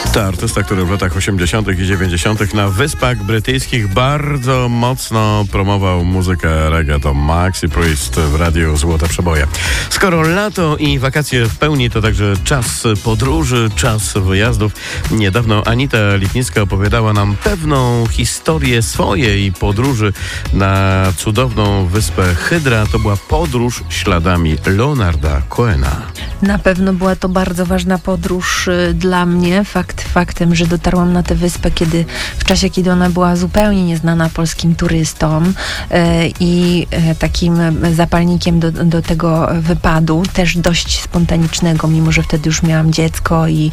To artysta, który w latach 80. i 90. na Wyspach Brytyjskich bardzo mocno promował muzykę reggae. To Maxi Priest w Radiu Złote Przeboje. Skoro lato i wakacje w pełni, to także czas podróży, czas wyjazdów. Niedawno Anita Lipnicka opowiadała nam pewną historię swojej podróży na cudowną wyspę Hydra. To była podróż śladami Leonarda Cohena. Na pewno była to bardzo ważna podróż dla mnie. Faktem, że dotarłam na tę wyspę w czasie, kiedy ona była zupełnie nieznana polskim turystom i takim zapalnikiem do tego wypadu, też dość spontanicznego, mimo że wtedy już miałam dziecko i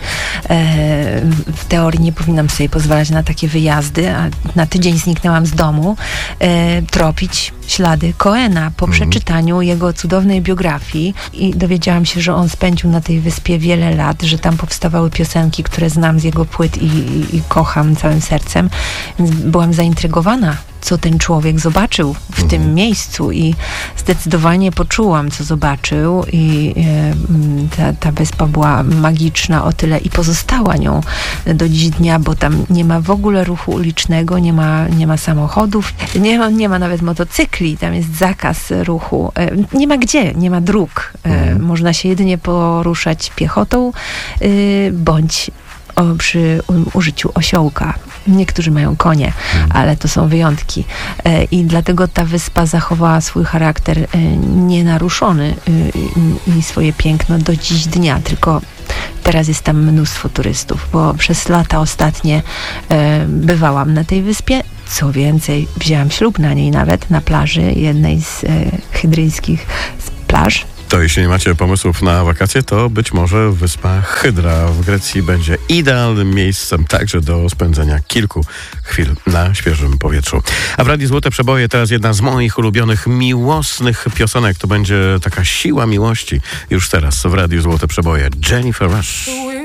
w teorii nie powinnam sobie pozwalać na takie wyjazdy, a na tydzień zniknęłam z domu, tropić ślady Cohena po przeczytaniu jego cudownej biografii i dowiedziałam się, że on spędził na tej wyspie wiele lat, że tam powstawały piosenki, które znam z jego płyt i kocham całym sercem. Więc byłam zaintrygowana, co ten człowiek zobaczył w tym miejscu i zdecydowanie poczułam, co zobaczył i ta wyspa była magiczna o tyle i pozostała nią do dziś dnia, bo tam nie ma w ogóle ruchu ulicznego, nie ma samochodów, nie ma nawet motocykli, tam jest zakaz ruchu, nie ma dróg, można się jedynie poruszać piechotą bądź przy użyciu osiołka. Niektórzy mają konie, ale to są wyjątki. I dlatego ta wyspa zachowała swój charakter nienaruszony i swoje piękno do dziś dnia, tylko teraz jest tam mnóstwo turystów, bo przez lata ostatnie bywałam na tej wyspie. Co więcej, wzięłam ślub na niej nawet, na plaży, jednej z hydryjskich plaż. To jeśli nie macie pomysłów na wakacje, to być może wyspa Hydra w Grecji będzie idealnym miejscem także do spędzenia kilku chwil na świeżym powietrzu. A w Radiu Złote Przeboje teraz jedna z moich ulubionych miłosnych piosenek. To będzie taka siła miłości już teraz w Radiu Złote Przeboje. Jennifer Rush.